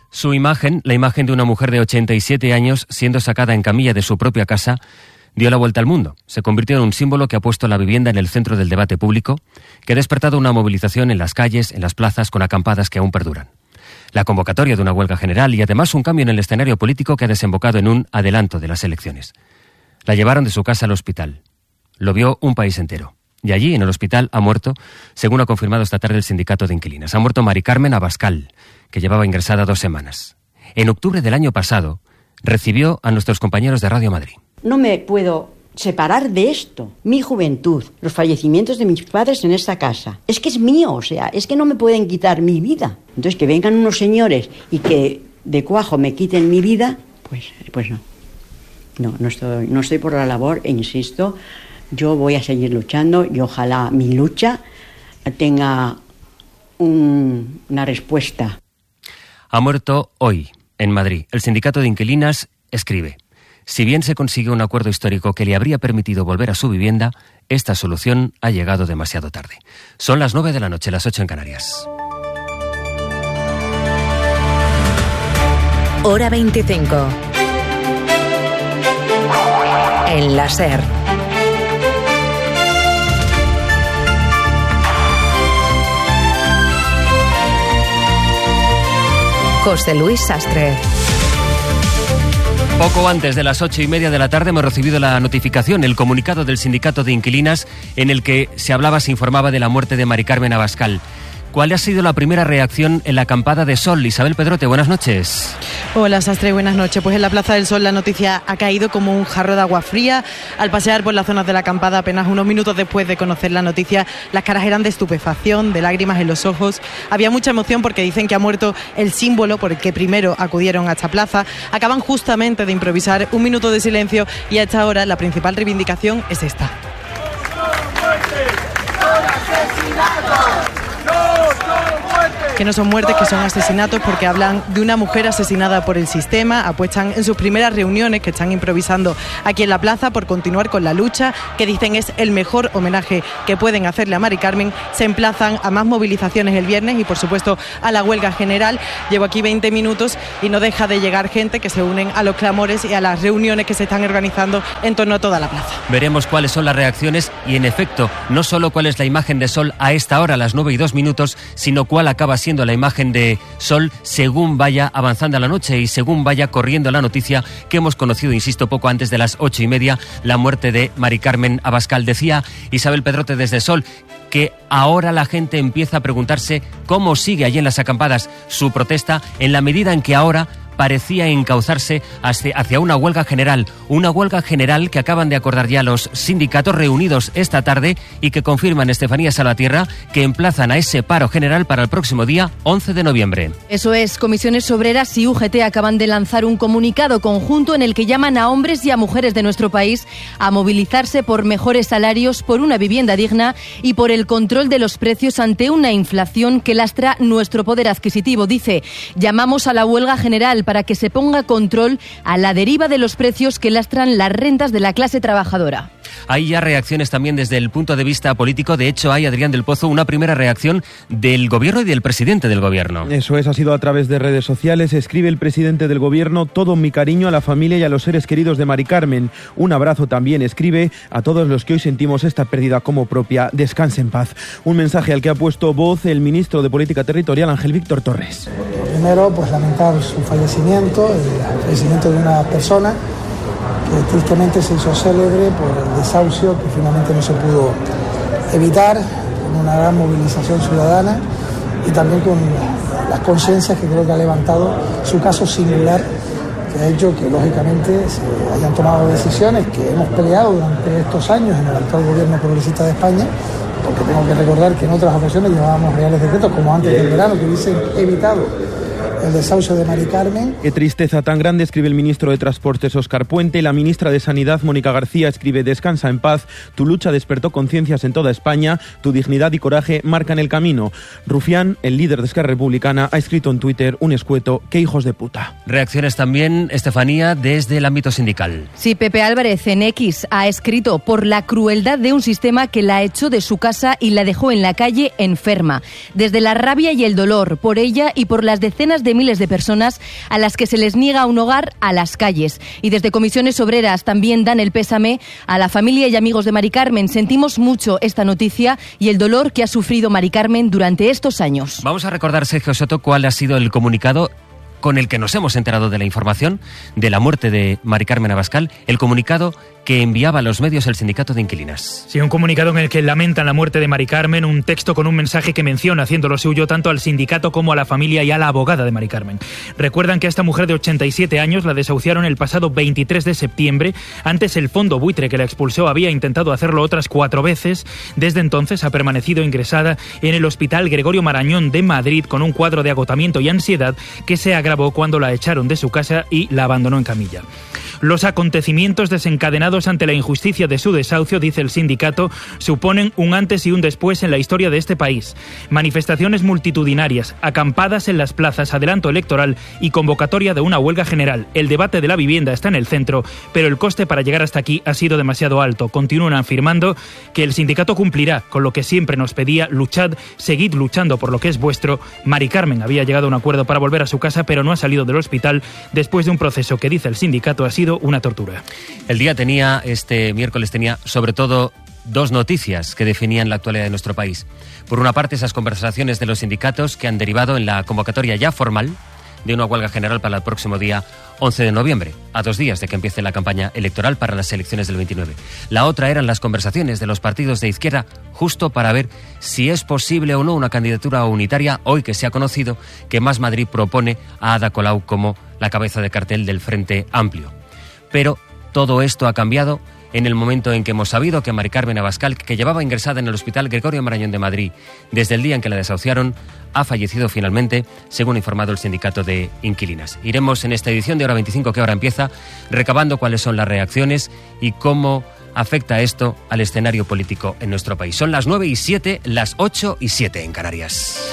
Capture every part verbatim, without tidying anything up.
Su imagen, la imagen de una mujer de ochenta y siete años siendo sacada en camilla de su propia casa, dio la vuelta al mundo. Se convirtió en un símbolo que ha puesto la vivienda en el centro del debate público, que ha despertado una movilización en las calles, en las plazas, con acampadas que aún perduran. La convocatoria de una huelga general y además un cambio en el escenario político que ha desembocado en un adelanto de las elecciones. La llevaron de su casa al hospital. Lo vio un país entero. Y allí, en el hospital, ha muerto, según ha confirmado esta tarde el sindicato de inquilinas. Ha muerto Mari Carmen Abascal, que llevaba ingresada dos semanas. En octubre del año pasado, recibió a nuestros compañeros de Radio Madrid. No me puedo separar de esto. Mi juventud, los fallecimientos de mis padres en esta casa. Es que es mío, o sea, es que no me pueden quitar mi vida. Entonces, que vengan unos señores y que de cuajo me quiten mi vida, pues, pues no. No, no estoy, no estoy por la labor e insisto, yo voy a seguir luchando y ojalá mi lucha tenga un, una respuesta. Ha muerto hoy, en Madrid. El sindicato de inquilinas escribe: si bien se consiguió un acuerdo histórico que le habría permitido volver a su vivienda, esta solución ha llegado demasiado tarde. Son las nueve de la noche, las ocho en Canarias. Hora veinticinco. En la SER. José Luis Sastre. Poco antes de las ocho y media de la tarde hemos recibido la notificación, el comunicado del sindicato de inquilinas en el que se hablaba, se informaba de la muerte de Mari Carmen Abascal. ¿Cuál ha sido la primera reacción en la acampada de Sol? Isabel Pedrote, buenas noches. Hola Sastre, buenas noches. Pues en la Plaza del Sol la noticia ha caído como un jarro de agua fría. Al pasear por las zonas de la acampada apenas unos minutos después de conocer la noticia, las caras eran de estupefacción, de lágrimas en los ojos. Había mucha emoción porque dicen que ha muerto el símbolo por el que primero acudieron a esta plaza. Acaban justamente de improvisar un minuto de silencio y a esta hora la principal reivindicación es esta. Que no son muertes, que son asesinatos, porque hablan de una mujer asesinada por el sistema. Apuestan en sus primeras reuniones que están improvisando aquí en la plaza por continuar con la lucha, que dicen es el mejor homenaje que pueden hacerle a Mari Carmen. Se emplazan a más movilizaciones el viernes y por supuesto a la huelga general. Llevo aquí veinte minutos y no deja de llegar gente que se unen a los clamores y a las reuniones que se están organizando en torno a toda la plaza. Veremos cuáles son las reacciones y en efecto, no solo cuál es la imagen de Sol a esta hora, a las nueve y dos minutos, sino cuál acaba siendo la imagen de Sol según vaya avanzando la noche y según vaya corriendo la noticia que hemos conocido, insisto, poco antes de las ocho y media, la muerte de Mari Carmen Abascal. Decía Isabel Pedrote desde Sol que ahora la gente empieza a preguntarse cómo sigue allí en las acampadas su protesta, en la medida en que ahora parecía encauzarse hacia, hacia una huelga general, una huelga general que acaban de acordar ya los sindicatos reunidos esta tarde y que confirman Estefanía Salvatierra que emplazan a ese paro general para el próximo día once de noviembre. Eso es, Comisiones Obreras y U G T acaban de lanzar un comunicado conjunto en el que llaman a hombres y a mujeres de nuestro país a movilizarse por mejores salarios, por una vivienda digna y por el control de los precios ante una inflación que lastra nuestro poder adquisitivo. Dice, llamamos a la huelga general para que se ponga control a la deriva de los precios que lastran las rentas de la clase trabajadora. Hay ya reacciones también desde el punto de vista político. De hecho, hay, Adrián del Pozo, una primera reacción del Gobierno y del presidente del Gobierno. Eso es, ha sido a través de redes sociales. Escribe el presidente del Gobierno: todo mi cariño a la familia y a los seres queridos de Mari Carmen. Un abrazo también, escribe, a todos los que hoy sentimos esta pérdida como propia. Descanse en paz. Un mensaje al que ha puesto voz el ministro de Política Territorial, Ángel Víctor Torres. Primero, pues lamentar su fallecimiento, el fallecimiento de una persona que tristemente se hizo célebre por el desahucio que finalmente no se pudo evitar, con una gran movilización ciudadana y también con las conciencias que creo que ha levantado su caso singular, que ha hecho que lógicamente se hayan tomado decisiones que hemos peleado durante estos años en el actual gobierno progresista de España, porque tengo que recordar que en otras ocasiones llevábamos reales decretos, como antes del verano, que hubiesen evitado el desahucio de Mari Carmen. Qué tristeza tan grande, escribe el ministro de Transportes Óscar Puente, y la ministra de Sanidad Mónica García escribe: descansa en paz, tu lucha despertó conciencias en toda España, tu dignidad y coraje marcan el camino. Rufián, el líder de Esquerra Republicana, ha escrito en Twitter un escueto: qué hijos de puta. Reacciones también, Estefanía, desde el ámbito sindical. Sí, Pepe Álvarez en X ha escrito: por la crueldad de un sistema que la echó de su casa y la dejó en la calle enferma. Desde la rabia y el dolor, por ella y por las decenas de de miles de personas a las que se les niega un hogar a las calles. Y desde Comisiones Obreras también dan el pésame a la familia y amigos de Mari Carmen. Sentimos mucho esta noticia y el dolor que ha sufrido Mari Carmen durante estos años. Vamos a recordar, Sergio Soto, cuál ha sido el comunicado con el que nos hemos enterado de la información de la muerte de Mari Carmen Abascal, el comunicado que enviaba a los medios el sindicato de inquilinas. Sí, un comunicado en el que lamentan la muerte de Mari Carmen, un texto con un mensaje que menciona, haciéndolo suyo, tanto al sindicato como a la familia y a la abogada de Mari Carmen. Recuerdan que a esta mujer de ochenta y siete años la desahuciaron el pasado veintitrés de septiembre. Antes el fondo buitre que la expulsó había intentado hacerlo otras cuatro veces. Desde entonces ha permanecido ingresada en el Hospital Gregorio Marañón de Madrid con un cuadro de agotamiento y ansiedad que se agravó cuando la echaron de su casa y la abandonó en camilla. Los acontecimientos desencadenados ante la injusticia de su desahucio, dice el sindicato, suponen un antes y un después en la historia de este país. Manifestaciones multitudinarias, acampadas en las plazas, adelanto electoral y convocatoria de una huelga general. El debate de la vivienda está en el centro, pero el coste para llegar hasta aquí ha sido demasiado alto. Continúan afirmando que el sindicato cumplirá con lo que siempre nos pedía: luchad, seguid luchando por lo que es vuestro. Mari Carmen había llegado a un acuerdo para volver a su casa, pero no ha salido del hospital después de un proceso que, dice el sindicato, ha sido una tortura. El día tenía, este miércoles tenía sobre todo dos noticias que definían la actualidad de nuestro país. Por una parte, esas conversaciones de los sindicatos que han derivado en la convocatoria ya formal de una huelga general para el próximo día once de noviembre, a dos días de que empiece la campaña electoral para las elecciones del veintinueve. La otra eran las conversaciones de los partidos de izquierda justo para ver si es posible o no una candidatura unitaria, hoy que se ha conocido que Más Madrid propone a Ada Colau como la cabeza de cartel del Frente Amplio. Pero todo esto ha cambiado en el momento en que hemos sabido que Mari Carmen Abascal, que llevaba ingresada en el Hospital Gregorio Marañón de Madrid desde el día en que la desahuciaron, ha fallecido finalmente, según ha informado el sindicato de inquilinas. Iremos en esta edición de Hora veinticinco, que ahora empieza, recabando cuáles son las reacciones y cómo afecta esto al escenario político en nuestro país. Son las nueve y siete, las ocho y siete en Canarias.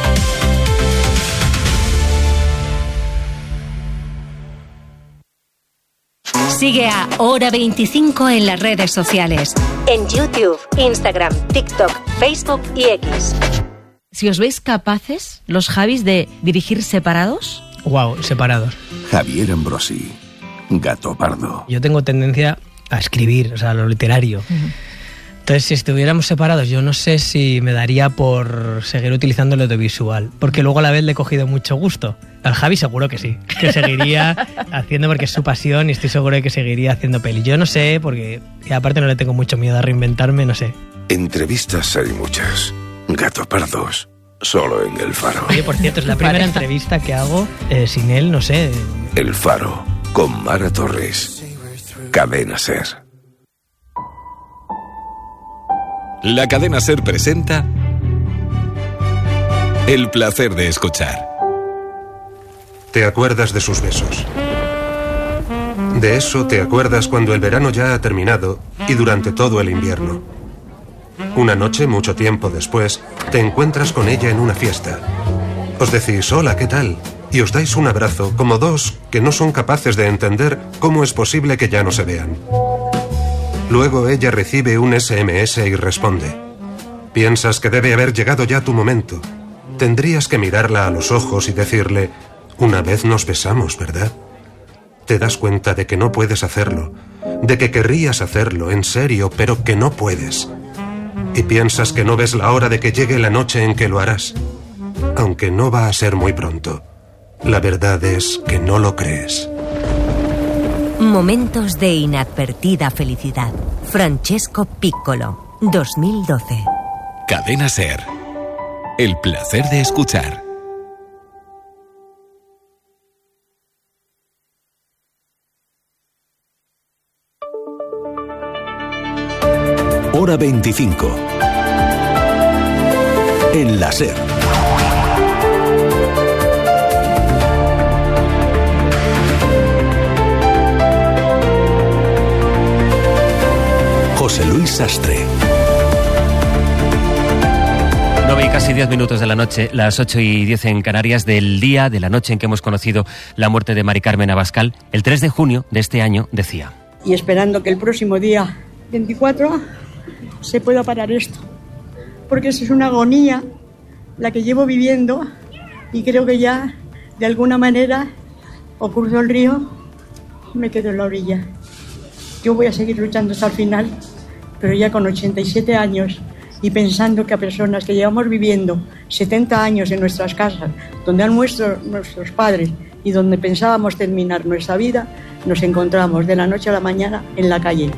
Sigue a Hora veinticinco en las redes sociales. En YouTube, Instagram, TikTok, Facebook y X. Si os veis capaces, los Javis, de dirigir separados. Wow, separados. Javier Ambrosi, Gato Pardo. Yo tengo tendencia a escribir, o sea, lo literario. Uh-huh. Entonces, si estuviéramos separados, yo no sé si me daría por seguir utilizando el audiovisual, porque luego a la vez le he cogido mucho gusto. Al Javi seguro que sí, que seguiría haciendo, porque es su pasión, y estoy seguro de que seguiría haciendo peli. Yo no sé, porque y aparte no le tengo mucho miedo a reinventarme, no sé. Entrevistas hay muchas. Gato Pardos, solo en El Faro. Oye, por cierto, es la primera entrevista que hago eh, sin él, no sé. El Faro, con Mara Torres. Cadena Ser. La Cadena Ser presenta El placer de escuchar. Te acuerdas de sus besos. De eso te acuerdas cuando el verano ya ha terminado y durante todo el invierno. Una noche, mucho tiempo después, te encuentras con ella en una fiesta. Os decís, hola, ¿qué tal? Y os dais un abrazo, como dos que no son capaces de entender cómo es posible que ya no se vean. Luego ella recibe un ese eme ese y responde. Piensas que debe haber llegado ya tu momento. Tendrías que mirarla a los ojos y decirle, una vez nos besamos, ¿verdad? Te das cuenta de que no puedes hacerlo, de que querrías hacerlo, en serio, pero que no puedes. Y piensas que no ves la hora de que llegue la noche en que lo harás, aunque no va a ser muy pronto. La verdad es que no lo crees. Momentos de inadvertida felicidad. Francesco Piccolo, dos mil doce. Cadena Ser. El placer de escuchar. Hora veinticinco. En la Ser. José Luis Sastre. nueve y casi diez minutos de la noche, las ocho y diez en Canarias, del día, de la noche en que hemos conocido la muerte de Mari Carmen Abascal. El tres de junio de este año decía: y esperando que el próximo día veinticuatro se pueda parar esto, porque eso es una agonía la que llevo viviendo y creo que ya de alguna manera, o cruzo el río, me quedo en la orilla. Yo voy a seguir luchando hasta el final, pero ya con ochenta y siete años y pensando que a personas que llevamos viviendo setenta años en nuestras casas, donde han muerto nuestros padres y donde pensábamos terminar nuestra vida, nos encontramos de la noche a la mañana en la calle.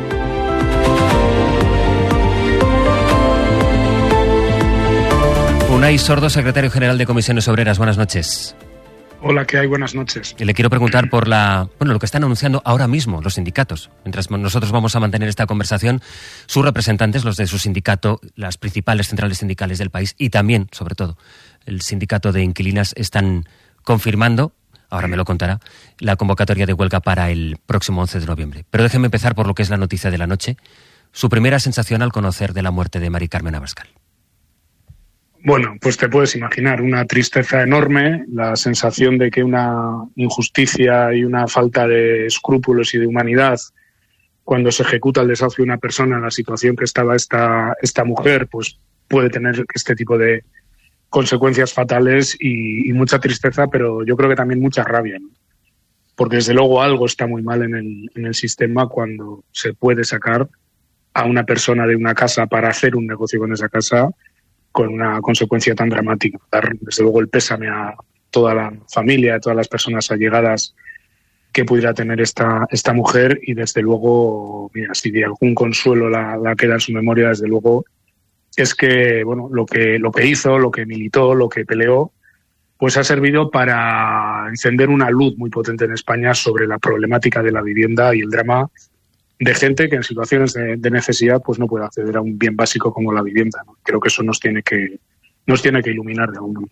Unai Sordo, secretario general de Comisiones Obreras, buenas noches. Hola, ¿qué hay? Buenas noches. Y le quiero preguntar por la, bueno, lo que están anunciando ahora mismo los sindicatos. Mientras nosotros vamos a mantener esta conversación, sus representantes, los de su sindicato, las principales centrales sindicales del país y también, sobre todo, el sindicato de inquilinas, están confirmando, ahora me lo contará, la convocatoria de huelga para el próximo once de noviembre. Pero déjenme empezar por lo que es la noticia de la noche. Su primera sensación al conocer de la muerte de Mari Carmen Abascal. Bueno, pues te puedes imaginar una tristeza enorme, la sensación de que una injusticia y una falta de escrúpulos y de humanidad, cuando se ejecuta el desahucio de una persona en la situación que estaba esta, esta mujer, pues puede tener este tipo de consecuencias fatales y, y mucha tristeza, pero yo creo que también mucha rabia, ¿no? Porque desde luego algo está muy mal en el, en el sistema cuando se puede sacar a una persona de una casa para hacer un negocio con esa casa, con una consecuencia tan dramática. Dar, desde luego, el pésame a toda la familia, a todas las personas allegadas que pudiera tener esta, esta mujer y, desde luego, mira, si de algún consuelo la, la queda en su memoria, desde luego, es que, bueno, lo que, lo que hizo, lo que militó, lo que peleó, pues ha servido para encender una luz muy potente en España sobre la problemática de la vivienda y el drama de gente que en situaciones de, de necesidad pues no puede acceder a un bien básico como la vivienda, ¿no? Creo que eso nos tiene que nos tiene que iluminar de algún modo.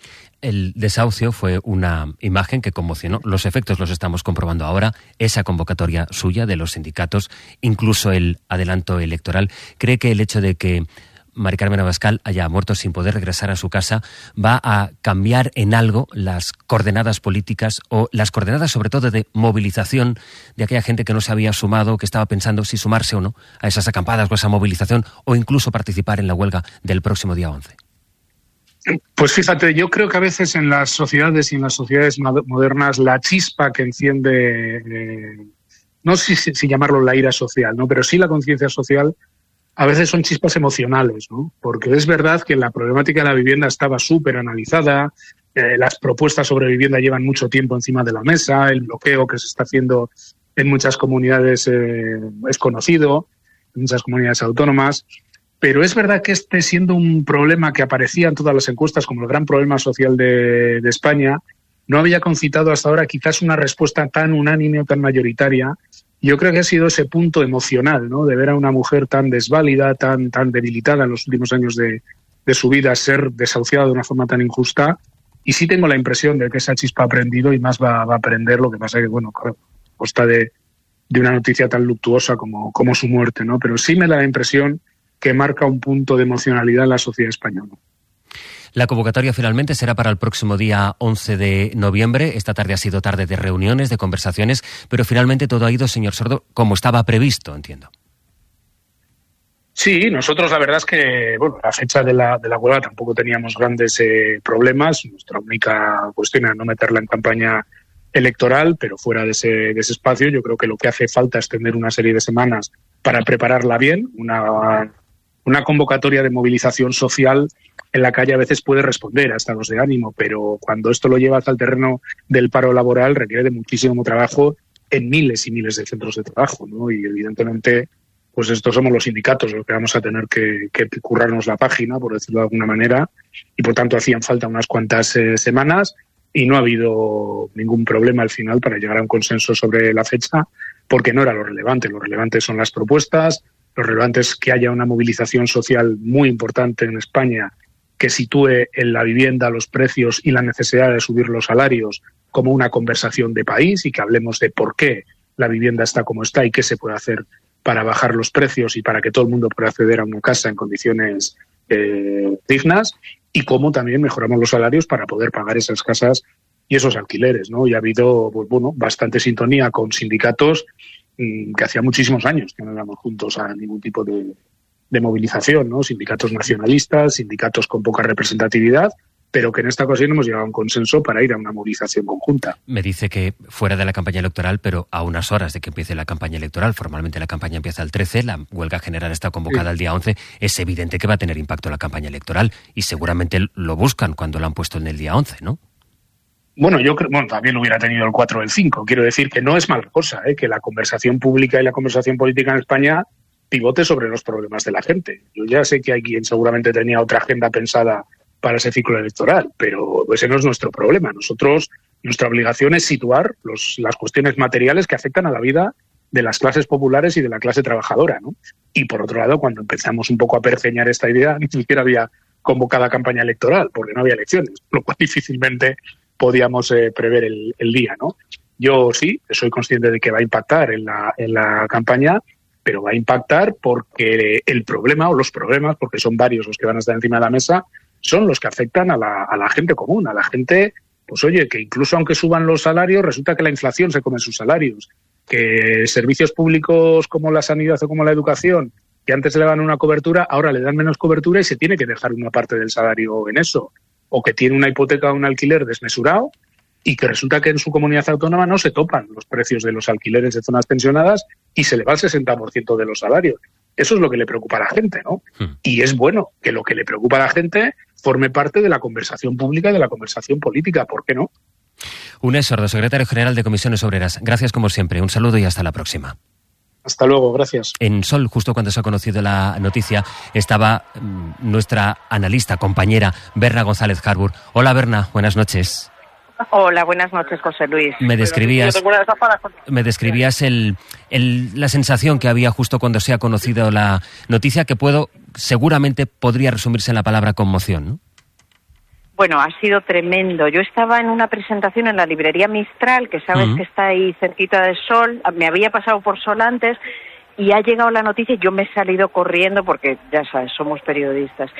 El desahucio fue una imagen que conmocionó. Los efectos los estamos comprobando ahora. Esa convocatoria suya de los sindicatos, incluso el adelanto electoral. ¿Cree que el hecho de que Mari Carmen Abascal haya muerto sin poder regresar a su casa va a cambiar en algo las coordenadas políticas o las coordenadas sobre todo de movilización de aquella gente que no se había sumado, que estaba pensando si sumarse o no a esas acampadas o a esa movilización o incluso participar en la huelga del próximo día once? Pues fíjate, yo creo que a veces en las sociedades y en las sociedades modernas la chispa que enciende, eh, no sé si, si llamarlo la ira social, ¿no? Pero sí la conciencia social, a veces son chispas emocionales, ¿no? Porque es verdad que la problemática de la vivienda estaba súper analizada, eh, las propuestas sobre vivienda llevan mucho tiempo encima de la mesa, el bloqueo que se está haciendo en muchas comunidades eh, es conocido, en muchas comunidades autónomas, pero es verdad que este, siendo un problema que aparecía en todas las encuestas como el gran problema social de, de España, no había concitado hasta ahora quizás una respuesta tan unánime o tan mayoritaria. Yo creo que ha sido ese punto emocional, ¿no? De ver a una mujer tan desválida, tan, tan debilitada en los últimos años de, de su vida, ser desahuciada de una forma tan injusta. Y sí tengo la impresión de que esa chispa ha aprendido y más va, va a aprender. Lo que pasa es que, bueno, a costa de, de una noticia tan luctuosa como, como su muerte, ¿no? Pero sí me da la impresión que marca un punto de emocionalidad en la sociedad española. La convocatoria finalmente será para el próximo día once de noviembre. Esta tarde ha sido tarde de reuniones, de conversaciones, pero finalmente todo ha ido, señor Sordo, como estaba previsto, entiendo. Sí, nosotros la verdad es que, bueno, la fecha de la, de la huelga tampoco teníamos grandes eh, problemas. Nuestra única cuestión era no meterla en campaña electoral, pero fuera de ese, de ese espacio yo creo que lo que hace falta es tener una serie de semanas para prepararla bien. Una, una convocatoria de movilización social en la calle a veces puede responder a estados de ánimo, pero cuando esto lo llevas al terreno del paro laboral requiere de muchísimo trabajo en miles y miles de centros de trabajo, ¿no? Y evidentemente, pues estos somos los sindicatos los que vamos a tener que, que currarnos la página, por decirlo de alguna manera, y por tanto hacían falta unas cuantas eh, semanas y no ha habido ningún problema al final para llegar a un consenso sobre la fecha, porque no era lo relevante. Lo relevante son las propuestas, lo relevante es que haya una movilización social muy importante en España que sitúe en la vivienda los precios y la necesidad de subir los salarios como una conversación de país y que hablemos de por qué la vivienda está como está y qué se puede hacer para bajar los precios y para que todo el mundo pueda acceder a una casa en condiciones eh, dignas y cómo también mejoramos los salarios para poder pagar esas casas y esos alquileres, ¿no? Y ha habido, pues, bueno, bastante sintonía con sindicatos mmm, que hacía muchísimos años que no éramos juntos a ningún tipo de... de movilización, ¿no? Sindicatos nacionalistas, sindicatos con poca representatividad, pero que en esta ocasión hemos llegado a un consenso para ir a una movilización conjunta. Me dice que fuera de la campaña electoral, pero a unas horas de que empiece la campaña electoral, formalmente la campaña empieza el trece, la huelga general está convocada sí. el día once, es evidente que va a tener impacto la campaña electoral y seguramente lo buscan cuando lo han puesto en el día once, ¿no? Bueno, yo creo, bueno, también lo hubiera tenido el cuatro o el cinco. Quiero decir que no es mala cosa, ¿eh? que la conversación pública y la conversación política en España pivote sobre los problemas de la gente. Yo ya sé que hay quien seguramente tenía otra agenda pensada para ese ciclo electoral, pero ese no es nuestro problema. Nosotros, nuestra obligación es situar los, las cuestiones materiales que afectan a la vida de las clases populares y de la clase trabajadora, ¿no? Y por otro lado, cuando empezamos un poco a pergeñar esta idea, ni siquiera había convocada campaña electoral, porque no había elecciones, lo cual difícilmente podíamos eh, prever el, el día, ¿no? Yo sí, soy consciente de que va a impactar en la, en la campaña, pero va a impactar porque el problema, o los problemas, porque son varios los que van a estar encima de la mesa, son los que afectan a la, a la gente común, a la gente, pues oye, que incluso aunque suban los salarios, resulta que la inflación se come sus salarios, que servicios públicos como la sanidad o como la educación, que antes le daban una cobertura, ahora le dan menos cobertura y se tiene que dejar una parte del salario en eso, o que tiene una hipoteca o un alquiler desmesurado y que resulta que en su comunidad autónoma no se topan los precios de los alquileres de zonas pensionadas y se le va el sesenta por ciento de los salarios. Eso es lo que le preocupa a la gente, ¿no? Hmm. Y es bueno que lo que le preocupa a la gente forme parte de la conversación pública y de la conversación política, ¿por qué no? Unés Sordo, secretario general de Comisiones Obreras. Gracias como siempre, un saludo y hasta la próxima. Hasta luego, gracias. En Sol, justo cuando se ha conocido la noticia, estaba mmm, nuestra analista, compañera, Berna González Harbour. Hola Berna, buenas noches. Hola, buenas noches, José Luis. Me describías, me describías el, el, la sensación que había justo cuando se ha conocido la noticia, que puedo, seguramente podría resumirse en la palabra conmoción, ¿no? Bueno, ha sido tremendo. Yo estaba en una presentación en la librería Mistral, que sabes uh-huh. que está ahí cerquita de Sol. Me había pasado por Sol antes y ha llegado la noticia y yo me he salido corriendo porque, ya sabes, somos periodistas.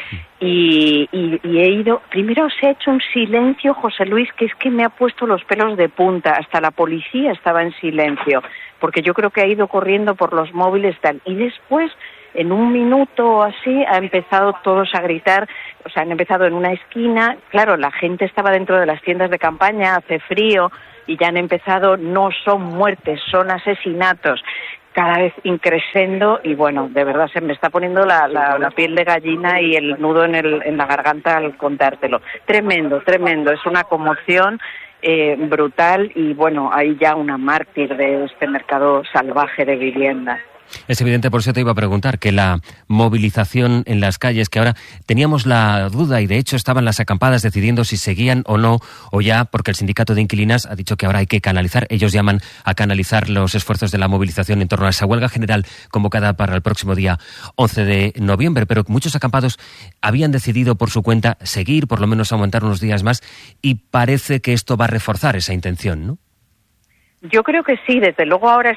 Y, y, y he ido... Primero se ha hecho un silencio, José Luis, que es que me ha puesto los pelos de punta. Hasta la policía estaba en silencio, porque yo creo que ha ido corriendo por los móviles tal. Y después... En un minuto o así ha empezado todos a gritar, o sea, han empezado en una esquina, claro, la gente estaba dentro de las tiendas de campaña, hace frío, y ya han empezado, no son muertes, son asesinatos, cada vez increciendo, y bueno, de verdad se me está poniendo la, la, la piel de gallina y el nudo en, el, en la garganta al contártelo. Tremendo, tremendo, es una conmoción eh, brutal, y bueno, hay ya una mártir de este mercado salvaje de vivienda. Es evidente, por eso te iba a preguntar, que la movilización en las calles, que ahora teníamos la duda y de hecho estaban las acampadas decidiendo si seguían o no, o ya, porque el sindicato de inquilinas ha dicho que ahora hay que canalizar, ellos llaman a canalizar los esfuerzos de la movilización en torno a esa huelga general convocada para el próximo día once de noviembre, pero muchos acampados habían decidido por su cuenta seguir, por lo menos aguantar unos días más, y parece que esto va a reforzar esa intención, ¿no? Yo creo que sí, desde luego ahora